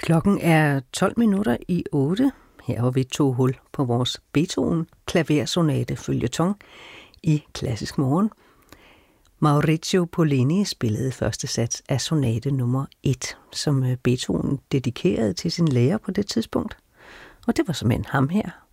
Klokken er 7:12. Her har vi to hul på vores Beethoven klaversonate føljeton i Klassisk Morgen. Maurizio Pollini spillede første sats af sonate nummer 1, som Beethoven dedikerede til sin lærer på det tidspunkt. Og det var simpelthen ham her,